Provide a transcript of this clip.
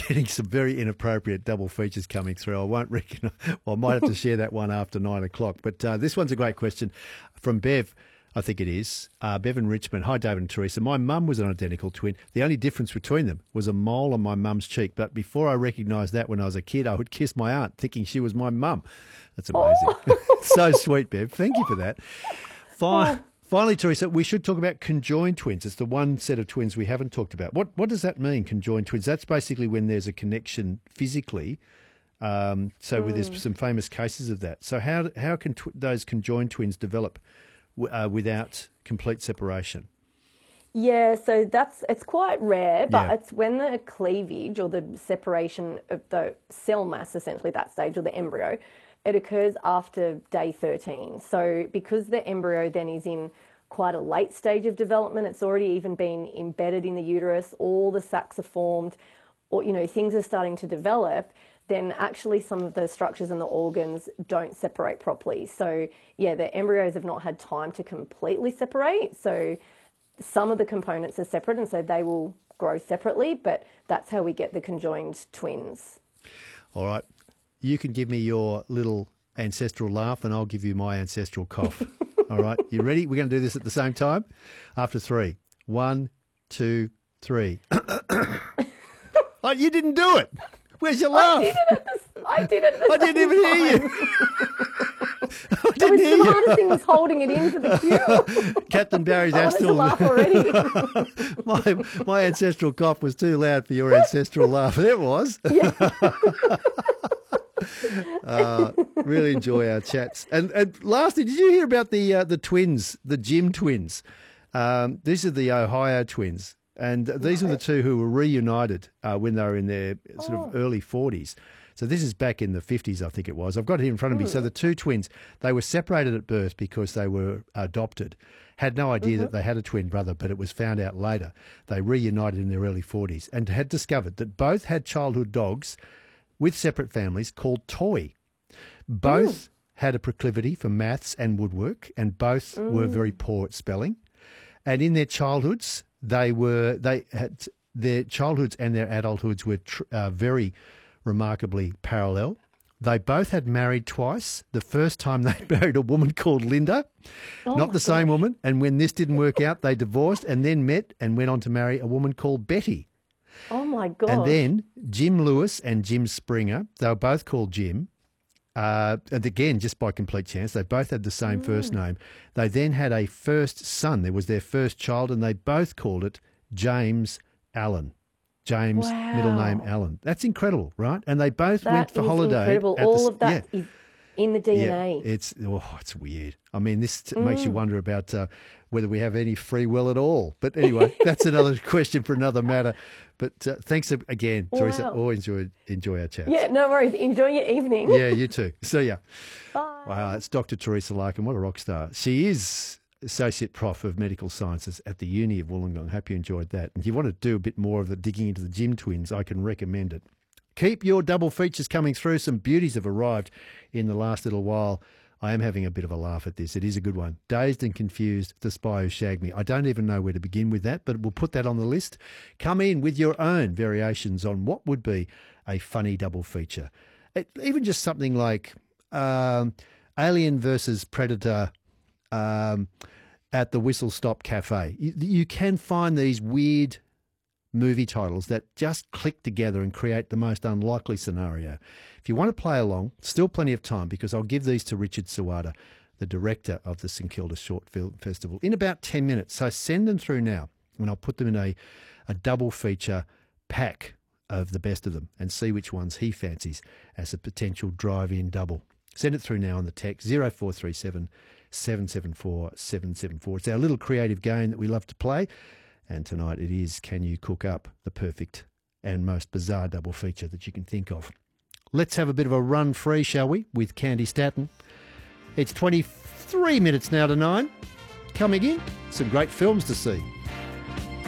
getting some very inappropriate double features coming through. I won't reckon. Well, I might have to share that one after 9 o'clock. But this one's a great question from Bev. I think it is. Bev in Richmond. Hi, David and Teresa. My mum was an identical twin. The only difference between them was a mole on my mum's cheek. But before I recognised that when I was a kid, I would kiss my aunt thinking she was my mum. That's amazing. So sweet, Bev. Thank you for that. Finally, Teresa, we should talk about conjoined twins. It's the one set of twins we haven't talked about. What does that mean, conjoined twins? That's basically when there's a connection physically. There's some famous cases of that. So how can those conjoined twins develop without complete separation? Yeah, so it's quite rare, but it's when the cleavage or the separation of the cell mass, essentially that stage, or the embryo, it occurs after day 13. So because the embryo then is in quite a late stage of development, it's already even been embedded in the uterus, all the sacs are formed, or things are starting to develop, then actually some of the structures and the organs don't separate properly. So the embryos have not had time to completely separate. So some of the components are separate, and so they will grow separately, but that's how we get the conjoined twins. All right. You can give me your little ancestral laugh and I'll give you my ancestral cough. All right. You ready? We're going to do this at the same time. After 3. 1, 2, 3. Oh, you didn't do it. Where's your laugh? I did it. I didn't even hear you. I didn't hear the you. hardest thing was holding it in for the cue. Captain Barry's I wanted to laugh already. my ancestral cough was too loud for your ancestral laugh. There it was. Yeah. Really enjoy our chats. And lastly, did you hear about the twins, the Jim twins? These are the Ohio twins. And these are the two who were reunited when they were in their sort of early 40s. So this is back in the 50s, I think it was. I've got it here in front of me. So the two twins, they were separated at birth because they were adopted. Had no idea that they had a twin brother, but it was found out later. They reunited in their early 40s and had discovered that both had childhood dogs with separate families called Toy. Both had a proclivity for maths and woodwork, and both were very poor at spelling. And in their childhoods, their childhoods and their adulthoods were very remarkably parallel. They both had married twice. The first time they married a woman called Linda, not the same woman. And when this didn't work out, they divorced and then met and went on to marry a woman called Betty. Oh, my God. And then Jim Lewis and Jim Springer, they were both called Jim. And again, just by complete chance, they both had the same first name. They then had a first son. There was their first child, and they both called it James Allen. James, middle name Allen. That's incredible, right? And they both went for holiday. Incredible. All of that is in the DNA. Yeah, it's weird. I mean, this makes you wonder about whether we have any free will at all. But anyway, that's another question for another matter. But thanks again, Teresa. Always enjoy our chats. Yeah, no worries. Enjoy your evening. Yeah, you too. See ya. Bye. Wow, that's Dr. Teresa Larkin. What a rock star. She is Associate Prof of Medical Sciences at the Uni of Wollongong. Hope you enjoyed that. And if you want to do a bit more of the digging into the Jim twins, I can recommend it. Keep your double features coming through. Some beauties have arrived in the last little while. I am having a bit of a laugh at this. It is a good one. Dazed and Confused, The Spy Who Shagged Me. I don't even know where to begin with that, but we'll put that on the list. Come in with your own variations on what would be a funny double feature. Even just something like Alien versus Predator at the Whistle Stop Cafe. You can find these weird movie titles that just click together and create the most unlikely scenario. If you want to play along, still plenty of time, because I'll give these to Richard Sawada, the director of the St Kilda Short Film Festival, in about 10 minutes. So send them through now, and I'll put them in a double feature pack of the best of them and see which ones he fancies as a potential drive-in double. Send it through now on the text 0437 774 774. It's our little creative game that we love to play. And tonight it is, can you cook up the perfect and most bizarre double feature that you can think of? Let's have a bit of a run free, shall we, with Candy Staton. It's 23 minutes now to 9. Coming in, some great films to see.